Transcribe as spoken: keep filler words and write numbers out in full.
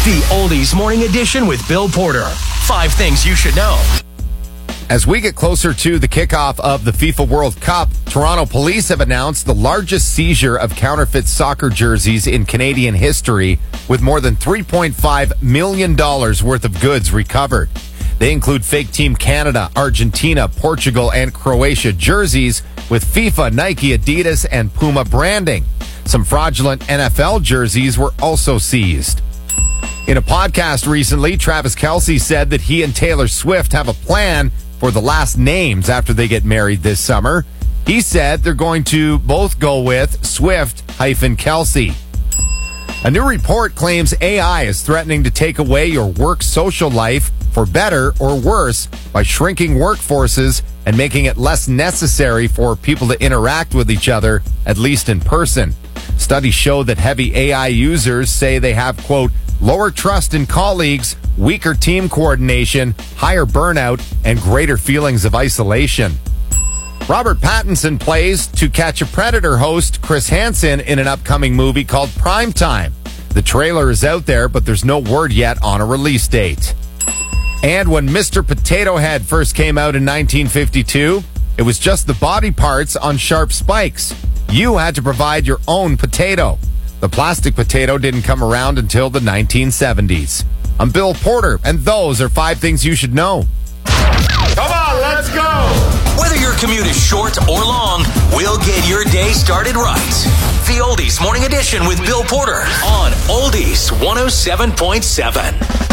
The Oldies Morning Edition with Bill Porter. Five things you should know. As we get closer to the kickoff of the FIFA World Cup, Toronto police have announced the largest seizure of counterfeit soccer jerseys in Canadian history, with more than three point five million dollars worth of goods recovered. They include fake Team Canada, Argentina, Portugal, and Croatia jerseys with FIFA, Nike, Adidas, and Puma branding. Some fraudulent N F L jerseys were also seized. In a podcast recently, Travis Kelce said that he and Taylor Swift have a plan for the last names after they get married this summer. He said they're going to both go with Swift hyphen Kelce. A new report claims A I is threatening to take away your work social life for better or worse by shrinking workforces and making it less necessary for people to interact with each other, at least in person. Studies show that heavy A I users say they have, quote, lower trust in colleagues, weaker team coordination, higher burnout, and greater feelings of isolation. Robert Pattinson plays To Catch a Predator host Chris Hansen in an upcoming movie called Primetime. The trailer is out there, but there's no word yet on a release date. And when Mister Potato Head first came out in nineteen fifty-two, it was just the body parts on sharp spikes. You had to provide your own potato. The plastic potato didn't come around until the nineteen seventies. I'm Bill Porter, and those are five things you should know. Come on, let's go! Whether your commute is short or long, we'll get your day started right. The Oldies Morning Edition with Bill Porter on Oldies one oh seven point seven.